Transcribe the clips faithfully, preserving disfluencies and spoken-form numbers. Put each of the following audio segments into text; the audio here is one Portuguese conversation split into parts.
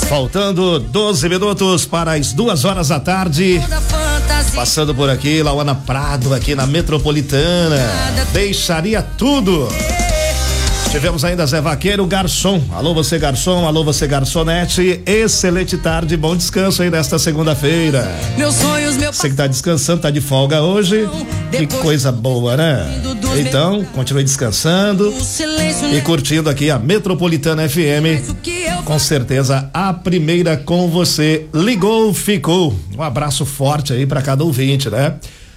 Faltando doze minutos para as duas horas da tarde. Passando por aqui, Lauana Prado, aqui na Metropolitana. Deixaria tudo. Tivemos ainda Zé Vaqueiro, garçom. Alô você garçom, alô você garçonete. Excelente tarde, bom descanso aí nesta segunda-feira. Meus sonhos, meu Você que tá descansando, tá de folga hoje. Que coisa boa, né? Então, continue descansando e curtindo aqui a Metropolitana F M. Com certeza a primeira com você. Ligou, ficou. Um abraço forte aí para cada ouvinte, né?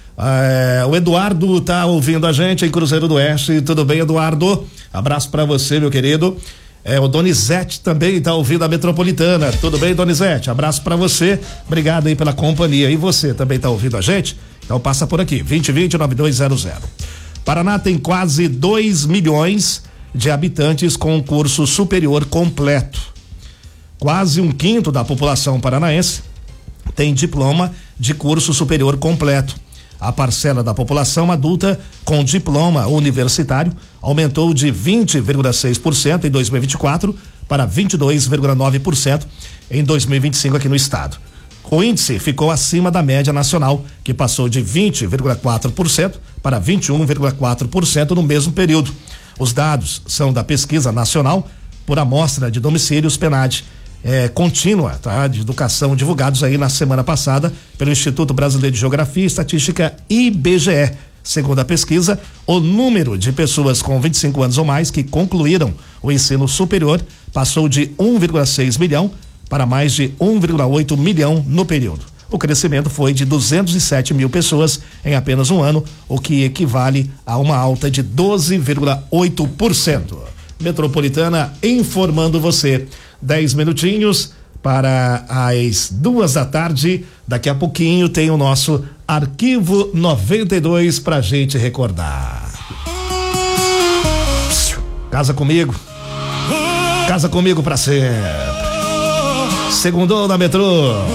É, o Eduardo tá ouvindo a gente em Cruzeiro do Oeste. Tudo bem, Eduardo? Abraço para você, meu querido. É, o Donizete também tá ouvindo a Metropolitana. Tudo bem, Donizete? Abraço para você. Obrigado aí pela companhia. E você também tá ouvindo a gente? Então passa por aqui, vinte e vinte, nove dois zero zero. Paraná tem quase dois milhões de habitantes com curso superior completo. Quase um quinto da população paranaense tem diploma de curso superior completo. A parcela da população adulta com diploma universitário aumentou de vinte vírgula seis por cento em dois mil e vinte e quatro para vinte e dois vírgula nove por cento em dois mil e vinte e cinco aqui no estado. O índice ficou acima da média nacional, que passou de vinte vírgula quatro por cento para vinte e um vírgula quatro por cento no mesmo período. Os dados são da Pesquisa Nacional por Amostra de Domicílios PNAD. É, contínua, tá? De educação, divulgados aí na semana passada pelo Instituto Brasileiro de Geografia e Estatística I B G E. Segundo a pesquisa, o número de pessoas com vinte e cinco anos ou mais que concluíram o ensino superior passou de um vírgula seis milhão para mais de um vírgula oito milhão no período. O crescimento foi de duzentos e sete mil pessoas em apenas um ano, o que equivale a uma alta de doze vírgula oito por cento. Metropolitana informando você. Dez minutinhos para as duas da tarde. Daqui a pouquinho tem o nosso Arquivo noventa e dois pra gente recordar. Casa comigo. Casa comigo pra sempre. Segundou na Metrô.